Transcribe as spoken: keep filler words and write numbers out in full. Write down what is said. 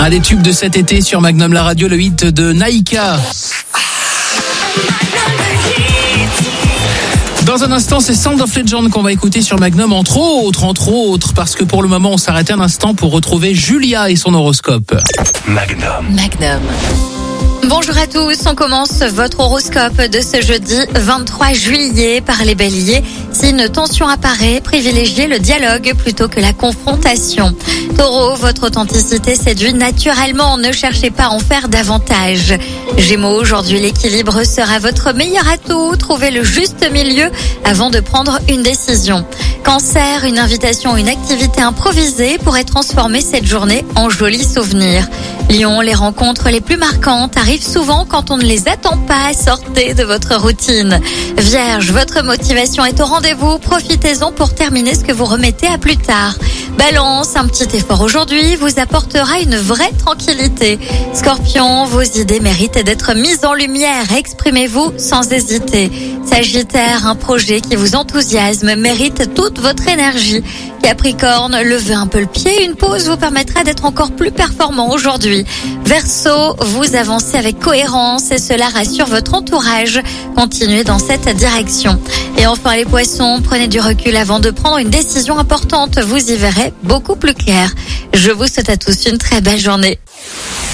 Un des tubes de cet été sur Magnum la radio, le hit de Naïka. Dans un instant, c'est Sound of Legend qu'on va écouter sur Magnum, entre autres, entre autres, parce que pour le moment, on s'arrête un instant pour retrouver Julia et son horoscope. Magnum. Magnum. Bonjour à tous, on commence votre horoscope de ce jeudi vingt-trois juillet par les béliers. Si une tension apparaît, privilégiez le dialogue plutôt que la confrontation. Taureau, votre authenticité séduit naturellement, ne cherchez pas à en faire davantage. Gémeaux, aujourd'hui l'équilibre sera votre meilleur atout, trouvez le juste milieu avant de prendre une décision. Cancer, une invitation ou une activité improvisée pourrait transformer cette journée en joli souvenir. Lion, les rencontres les plus marquantes arrivent souvent quand on ne les attend pas, sortez de votre routine. Vierge, votre motivation est au rendez-vous, profitez-en pour terminer ce que vous remettez à plus tard. Balance, un petit effort aujourd'hui vous apportera une vraie tranquillité. Scorpion, vos idées méritent d'être mises en lumière, exprimez-vous sans hésiter. Sagittaire, un projet qui vous enthousiasme mérite toute votre énergie. Capricorne, levez un peu le pied, une pause vous permettra d'être encore plus performant aujourd'hui. Verseau, vous avancez avec cohérence et cela rassure votre entourage. Continuez dans cette direction. Et enfin les poissons, prenez du recul avant de prendre une décision importante, vous y verrez beaucoup plus clair. Je vous souhaite à tous une très belle journée.